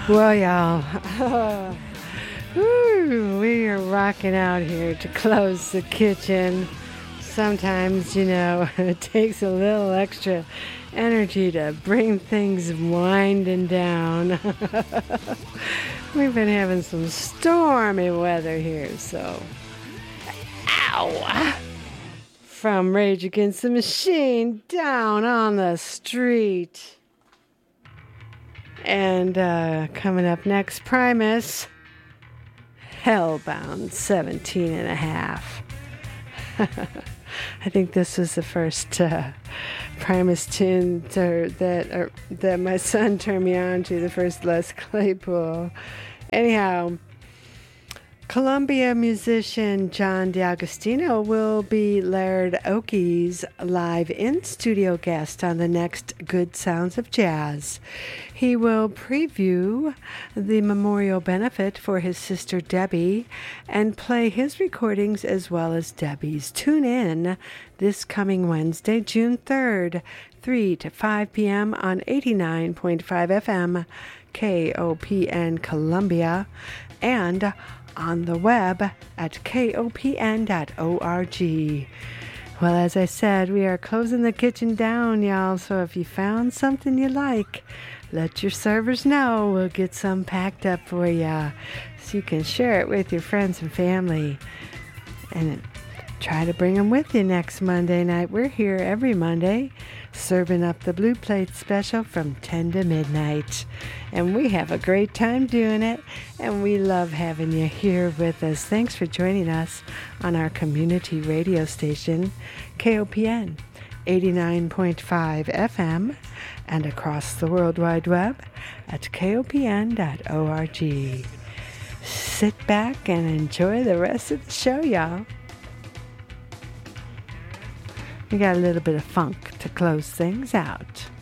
Well, y'all, we are rocking out here to close the kitchen. Sometimes, it takes a little extra energy to bring things winding down. We've been having some stormy weather here, so... Ow! From Rage Against the Machine down on the street. And coming up next, Primus, Hellbound 17 and a half. I think this was the first Primus tune that my son turned me on to, the first Les Claypool. Anyhow, Columbia musician John D'Agostino will be Laird Oakey's live in-studio guest on the next Good Sounds of Jazz. He will preview the memorial benefit for his sister Debbie and play his recordings as well as Debbie's. Tune in this coming Wednesday, June 3rd, 3 to 5 p.m. on 89.5 FM, KOPN Columbia, and on the web at kopn.org. Well, as I said, we are closing the kitchen down, y'all, so if you found something you like, let your servers know. We'll get some packed up for you so you can share it with your friends and family. And try to bring them with you next Monday night. We're here every Monday serving up the Blue Plate Special from 10 to midnight. And we have a great time doing it, and we love having you here with us. Thanks for joining us on our community radio station, KOPN 89.5 FM, and across the World Wide Web at kopn.org. Sit back and enjoy the rest of the show, y'all. We got a little bit of funk to close things out.